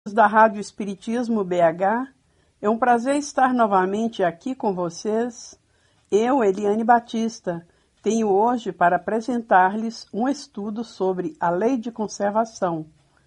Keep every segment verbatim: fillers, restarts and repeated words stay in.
Da Rádio Espiritismo B H, é um prazer estar novamente aqui com vocês. Eu, Eliane Batista, tenho hoje para apresentar-lhes um estudo sobre a Lei de Conservação,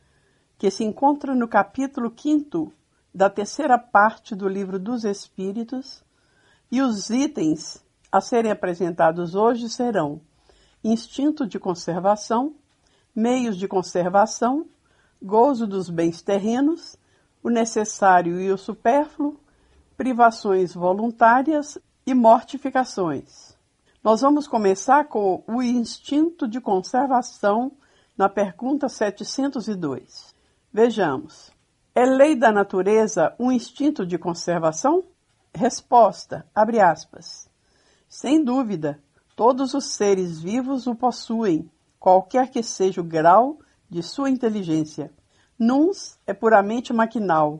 que se encontra no capítulo quinto da terceira parte do Livro dos Espíritos, e os itens a serem apresentados hoje serão instinto de conservação, meios de conservação, gozo dos bens terrenos, o necessário e o supérfluo, privações voluntárias e mortificações. Nós vamos começar com o instinto de conservação na pergunta setecentos e dois. Vejamos. É lei da natureza um instinto de conservação? Resposta, abre aspas. Sem dúvida, todos os seres vivos o possuem, qualquer que seja o grau de sua inteligência. Nuns é puramente maquinal,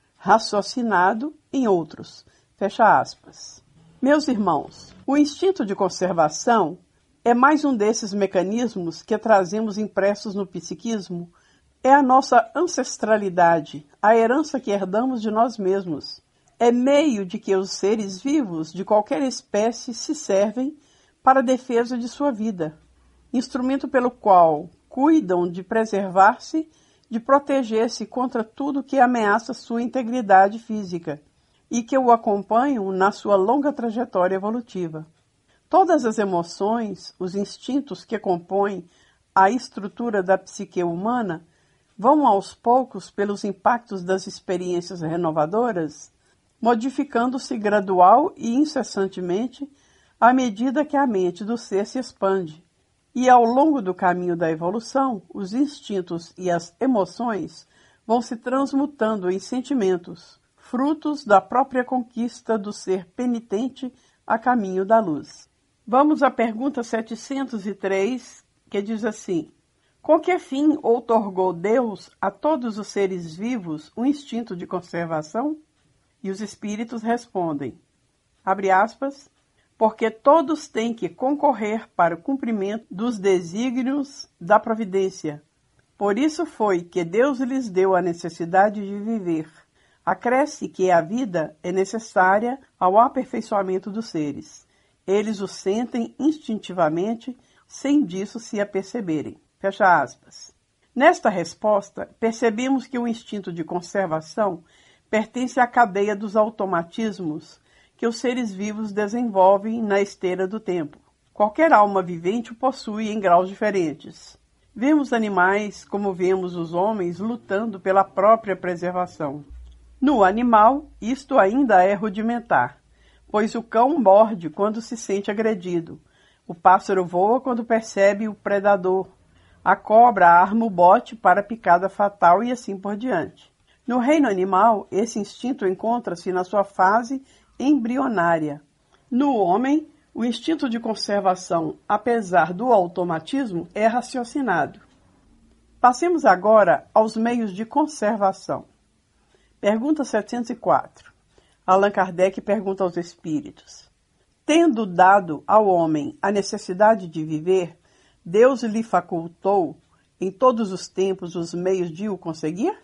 raciocinado em outros. Fecha aspas. Meus irmãos, o instinto de conservação é mais um desses mecanismos que trazemos impressos no psiquismo. É a nossa ancestralidade, a herança que herdamos de nós mesmos. É meio de que os seres vivos de qualquer espécie se servem para a defesa de sua vida. Instrumento pelo qual cuidam de preservar-se, de proteger-se contra tudo que ameaça sua integridade física e que o acompanham na sua longa trajetória evolutiva. Todas as emoções, os instintos que compõem a estrutura da psique humana vão aos poucos, pelos impactos das experiências renovadoras, modificando-se gradual e incessantemente à medida que a mente do ser se expande. E ao longo do caminho da evolução, os instintos e as emoções vão se transmutando em sentimentos, frutos da própria conquista do ser penitente a caminho da luz. Vamos à pergunta setecentos e três, que diz assim: com que fim outorgou Deus a todos os seres vivos um instinto de conservação? E os espíritos respondem, abre aspas, porque todos têm que concorrer para o cumprimento dos desígnios da providência. Por isso foi que Deus lhes deu a necessidade de viver. Acresce que a vida é necessária ao aperfeiçoamento dos seres. Eles o sentem instintivamente, sem disso se aperceberem. Fecha aspas. Nesta resposta, percebemos que o instinto de conservação pertence à cadeia dos automatismos que os seres vivos desenvolvem na esteira do tempo. Qualquer alma vivente o possui em graus diferentes. Vemos animais como vemos os homens lutando pela própria preservação. No animal, isto ainda é rudimentar, pois o cão morde quando se sente agredido, o pássaro voa quando percebe o predador, a cobra arma o bote para a picada fatal e assim por diante. No reino animal, esse instinto encontra-se na sua fase embrionária. No homem, o instinto de conservação, apesar do automatismo, é raciocinado. Passemos agora aos meios de conservação. Pergunta setecentos e quatro. Allan Kardec pergunta aos espíritos: tendo dado ao homem a necessidade de viver, Deus lhe facultou em todos os tempos os meios de o conseguir?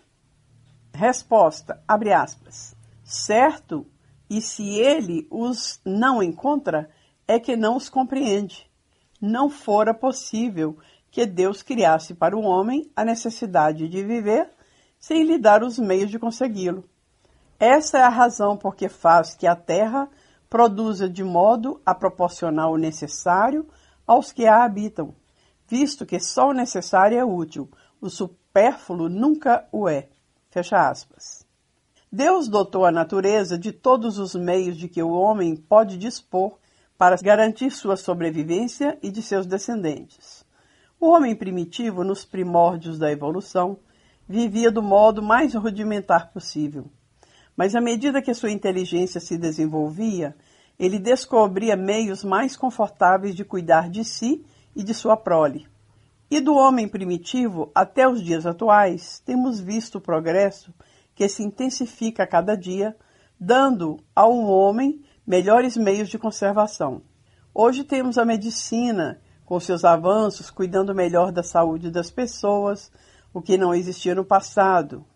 Resposta, abre aspas, certo, e se ele os não encontra, é que não os compreende. Não fora possível que Deus criasse para o homem a necessidade de viver sem lhe dar os meios de consegui-lo. Essa é a razão por que faz que a terra produza de modo a proporcionar o necessário aos que a habitam, visto que só o necessário é útil, o supérfluo nunca o é. Fecha aspas. Deus dotou a natureza de todos os meios de que o homem pode dispor para garantir sua sobrevivência e de seus descendentes. O homem primitivo, nos primórdios da evolução, vivia do modo mais rudimentar possível. Mas à medida que sua inteligência se desenvolvia, ele descobria meios mais confortáveis de cuidar de si e de sua prole. E do homem primitivo até os dias atuais, temos visto o progresso que se intensifica a cada dia, dando ao homem melhores meios de conservação. Hoje temos a medicina, com seus avanços, cuidando melhor da saúde das pessoas, o que não existia no passado.